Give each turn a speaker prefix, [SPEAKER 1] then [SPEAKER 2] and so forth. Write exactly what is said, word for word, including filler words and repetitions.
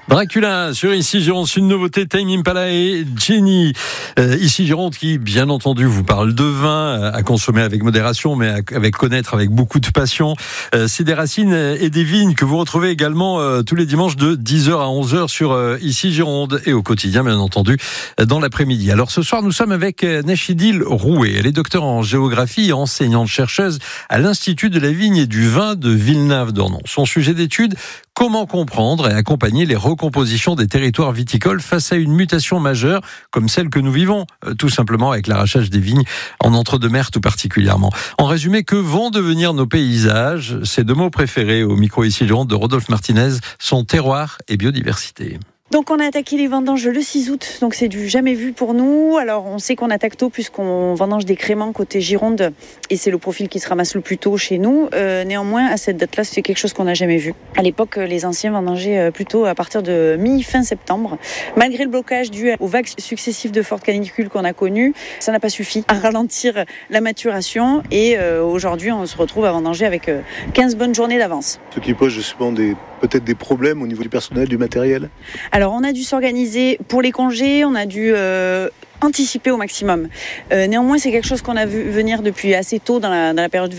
[SPEAKER 1] Dracula sur Ici Gironde, une nouveauté, Tame Impala et Jenny. Euh, Ici Gironde qui, bien entendu, vous parle de vin à consommer avec modération, mais avec connaître avec beaucoup de passion. Euh, c'est des racines et des vignes que vous retrouvez également euh, tous les dimanches de dix heures à onze heures sur euh, Ici Gironde et au quotidien, bien entendu, dans l'après-midi. Alors ce soir, nous sommes avec Nachidil Rouet. Elle est docteure en géographie et enseignante-chercheuse à l'Institut de la vigne et du vin de Villeneuve-d'Ornon. Son sujet d'étude, comment comprendre et accompagner les recompositions des territoires viticoles face à une mutation majeure comme celle que nous vivons, tout simplement avec l'arrachage des vignes en entre-deux-mers tout particulièrement. En résumé, que vont devenir nos paysages? Ces deux mots préférés au micro Ici Gironde de Rodolphe Martinez sont terroir et biodiversité.
[SPEAKER 2] Donc on a attaqué les vendanges le six août, donc c'est du jamais vu pour nous. Alors on sait qu'on attaque tôt puisqu'on vendange des créments côté Gironde et c'est le profil qui se ramasse le plus tôt chez nous. Euh, néanmoins, à cette date-là, c'est quelque chose qu'on n'a jamais vu. À l'époque, les anciens vendangeaient plutôt à partir de mi-fin septembre. Malgré le blocage dû aux vagues successives de fortes canicules qu'on a connues, ça n'a pas suffi à ralentir la maturation et euh, aujourd'hui on se retrouve à vendanger avec euh, quinze bonnes journées d'avance.
[SPEAKER 3] Ce qui pose justement des, peut-être des problèmes au niveau du personnel, du matériel.
[SPEAKER 2] Alors on a dû s'organiser pour les congés, on a dû euh, anticiper au maximum. Euh, néanmoins c'est quelque chose qu'on a vu venir depuis assez tôt dans la, dans la période